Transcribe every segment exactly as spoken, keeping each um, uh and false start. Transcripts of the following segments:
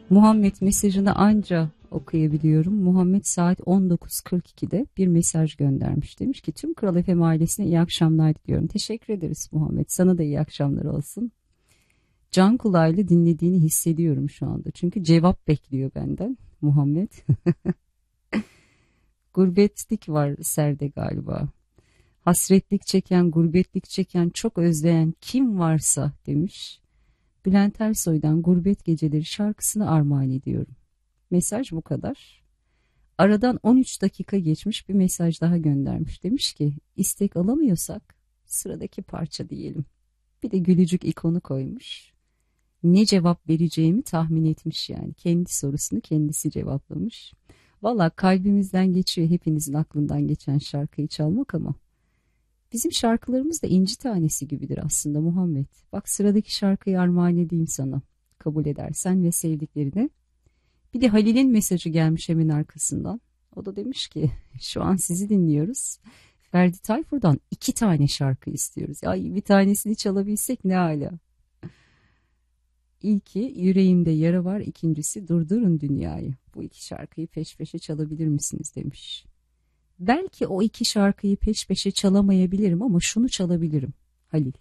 Muhammed mesajını anca okuyabiliyorum. Muhammed saat on dokuz kırk ikide bir mesaj göndermiş. Demiş ki tüm Kral F M ailesine iyi akşamlar diliyorum. Teşekkür ederiz Muhammed. Sana da iyi akşamlar olsun. Can kulağıyla dinlediğini hissediyorum şu anda. Çünkü cevap bekliyor benden Muhammed. Gurbetlik var serde galiba. Hasretlik çeken, gurbetlik çeken, çok özleyen kim varsa demiş. Bülent Ersoy'dan Gurbet Geceleri şarkısını armağan ediyorum. Mesaj bu kadar. Aradan on üç dakika geçmiş, bir mesaj daha göndermiş. Demiş ki istek alamıyorsak sıradaki parça diyelim. Bir de gülücük ikonu koymuş. Ne cevap vereceğimi tahmin etmiş yani. Kendi sorusunu kendisi cevaplamış. Valla kalbimizden geçiyor hepinizin aklından geçen şarkıyı çalmak ama bizim şarkılarımız da inci tanesi gibidir aslında Muhammed. Bak sıradaki şarkıyı armağan edeyim sana. Kabul edersen ve sevdiklerine. Bir de Halil'in mesajı gelmiş hemen arkasından. O da demiş ki şu an sizi dinliyoruz. Ferdi Tayfur'dan iki tane şarkı istiyoruz. Ay bir tanesini çalabilsek ne âlâ. İlki yüreğimde yara var, ikincisi durdurun dünyayı. Bu iki şarkıyı peş peşe çalabilir misiniz demiş. Belki o iki şarkıyı peş peşe çalamayabilirim ama şunu çalabilirim Halil.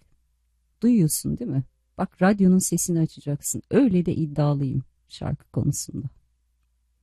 Duyuyorsun değil mi? Bak radyonun sesini açacaksın. Öyle de iddialıyım şarkı konusunda.